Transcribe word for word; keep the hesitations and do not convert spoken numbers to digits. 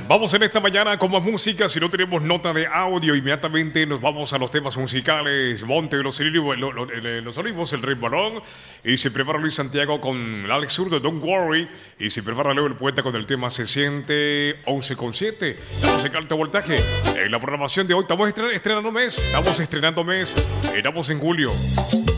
Vamos en esta mañana con más música. Si no tenemos nota de audio, inmediatamente nos vamos a los temas musicales. Monte, los, olivos, los, los, los olivos, el Rey Balón. Y se prepara Luis Santiago con Alex Zurdo, Don't Worry. Y se prepara Leo el Poeta con el tema Se Siente once con siete. Estamos en alto voltaje. En la programación de hoy estamos estrenando mes. Estamos estrenando mes. Estamos en julio.